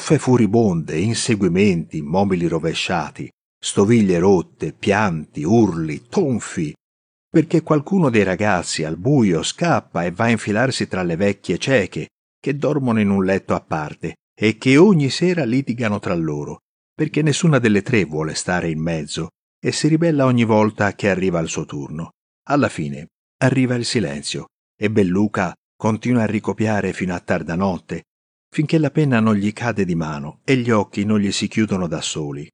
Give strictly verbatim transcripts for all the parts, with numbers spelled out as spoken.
stuffe furibonde, inseguimenti, mobili rovesciati, stoviglie rotte, pianti, urli, tonfi, perché qualcuno dei ragazzi al buio scappa e va a infilarsi tra le vecchie cieche che dormono in un letto a parte e che ogni sera litigano tra loro, perché nessuna delle tre vuole stare in mezzo e si ribella ogni volta che arriva il suo turno. Alla fine arriva il silenzio e Belluca continua a ricopiare fino a tarda notte, finché la penna non gli cade di mano e gli occhi non gli si chiudono da soli.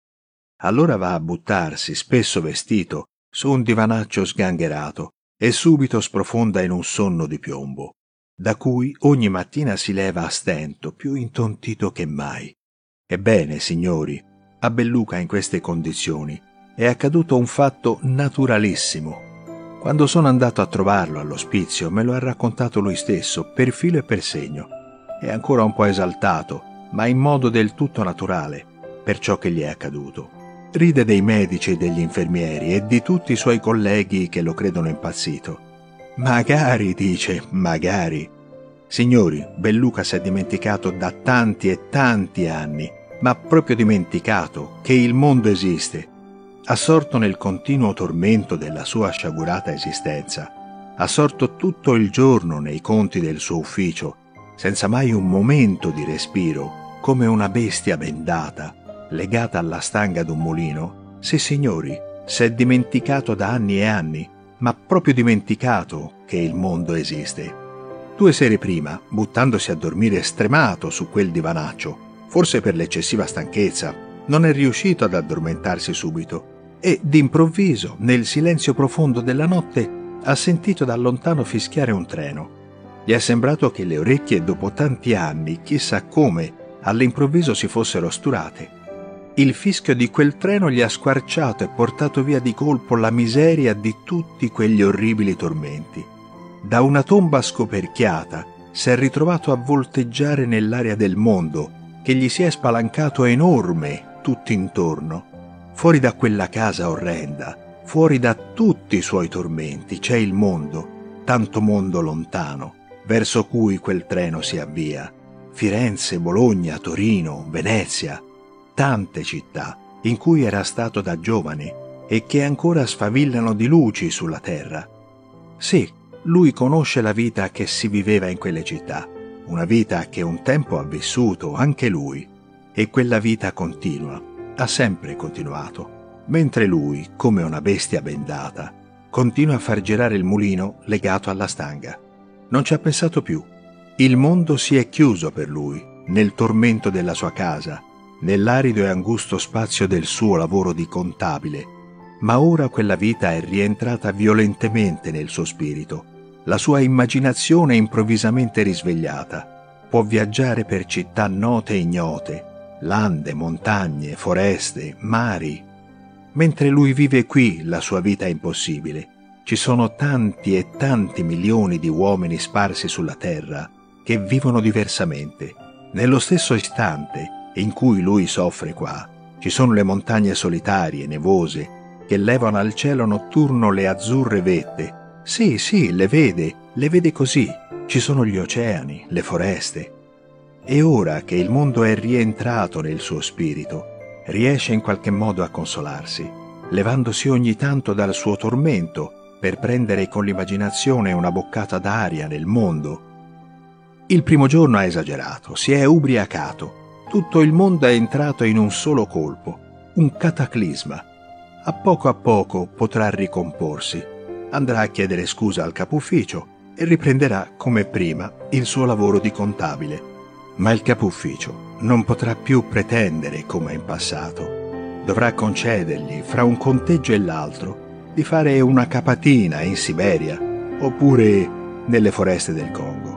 Allora va a buttarsi, spesso vestito, su un divanaccio sgangherato e subito sprofonda in un sonno di piombo, da cui ogni mattina si leva a stento, più intontito che mai. Ebbene, signori, a Belluca in queste condizioni è accaduto un fatto naturalissimo. Quando sono andato a trovarlo all'ospizio me lo ha raccontato lui stesso, per filo e per segno. È ancora un po' esaltato, ma in modo del tutto naturale, per ciò che gli è accaduto. Ride dei medici e degli infermieri e di tutti i suoi colleghi che lo credono impazzito. Magari, dice, magari. Signori, Belluca si è dimenticato da tanti e tanti anni, ma proprio dimenticato, che il mondo esiste. Assorto nel continuo tormento della sua sciagurata esistenza, assorto tutto il giorno nei conti del suo ufficio, senza mai un momento di respiro, come una bestia bendata, legata alla stanga d'un mulino, sì signori, si è dimenticato da anni e anni, ma proprio dimenticato che il mondo esiste. Due sere prima, buttandosi a dormire stremato su quel divanaccio, forse per l'eccessiva stanchezza, non è riuscito ad addormentarsi subito e, d'improvviso, nel silenzio profondo della notte, ha sentito da lontano fischiare un treno. Gli è sembrato che le orecchie, dopo tanti anni, chissà come, all'improvviso si fossero sturate. Il fischio di quel treno gli ha squarciato e portato via di colpo la miseria di tutti quegli orribili tormenti. Da una tomba scoperchiata si è ritrovato a volteggiare nell'aria del mondo, che gli si è spalancato enorme tutto intorno. Fuori da quella casa orrenda, fuori da tutti i suoi tormenti, c'è il mondo, tanto mondo lontano, verso cui quel treno si avvia. Firenze, Bologna, Torino, Venezia, tante città in cui era stato da giovane e che ancora sfavillano di luci sulla terra. Sì, lui conosce la vita che si viveva in quelle città, una vita che un tempo ha vissuto anche lui, e quella vita continua, ha sempre continuato, mentre lui, come una bestia bendata, continua a far girare il mulino legato alla stanga. Non ci ha pensato più. Il mondo si è chiuso per lui, nel tormento della sua casa, nell'arido e angusto spazio del suo lavoro di contabile, ma ora quella vita è rientrata violentemente nel suo spirito. La sua immaginazione è improvvisamente risvegliata. Può viaggiare per città note e ignote, lande, montagne, foreste, mari. Mentre lui vive qui la sua vita impossibile, ci sono tanti e tanti milioni di uomini sparsi sulla terra che vivono diversamente. Nello stesso istante in cui lui soffre qua, ci sono le montagne solitarie, nevose, che levano al cielo notturno le azzurre vette. Sì, sì, le vede, le vede così. Ci sono gli oceani, le foreste. E ora che il mondo è rientrato nel suo spirito, riesce in qualche modo a consolarsi, levandosi ogni tanto dal suo tormento per prendere con l'immaginazione una boccata d'aria nel mondo. Il primo giorno ha esagerato, si è ubriacato. Tutto il mondo è entrato in un solo colpo, un cataclisma. A poco a poco potrà ricomporsi, andrà a chiedere scusa al capo ufficio e riprenderà come prima il suo lavoro di contabile. Ma il capo ufficio non potrà più pretendere come in passato. Dovrà concedergli, fra un conteggio e l'altro, di fare una capatina in Siberia oppure nelle foreste del Congo.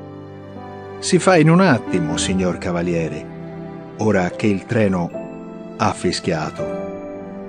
Si fa in un attimo, signor Cavaliere, ora che il treno ha fischiato.